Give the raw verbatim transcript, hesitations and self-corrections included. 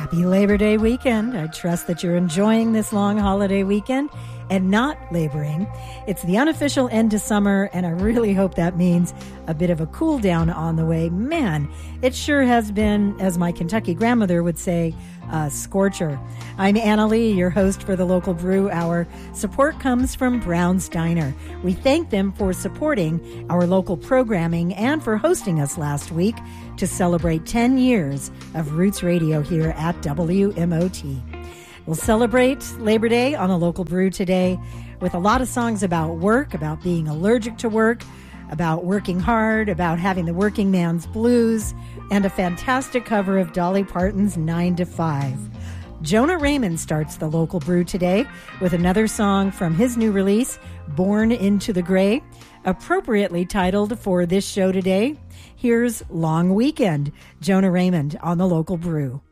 Happy Labor Day weekend. I trust that you're enjoying this long holiday weekend and not laboring. It's the unofficial end to summer, and I really hope that means a bit of a cool down on the way. Man, it sure has been, as my Kentucky grandmother would say, a scorcher. I'm Anna Lee, your host for the Local Brew Hour. Support comes from Brown's Diner. We thank them for supporting our local programming and for hosting us last week to celebrate ten years of Roots Radio here at W M O T. We'll celebrate Labor Day on a Local Brew today with a lot of songs about work, about being allergic to work, about working hard, about having the working man's blues, and a fantastic cover of Dolly Parton's nine to five. Jonah Raymond starts the Local Brew today with another song from his new release, Born into the Gray, appropriately titled for this show today. Here's Long Weekend, Jonah Raymond on the Local Brew.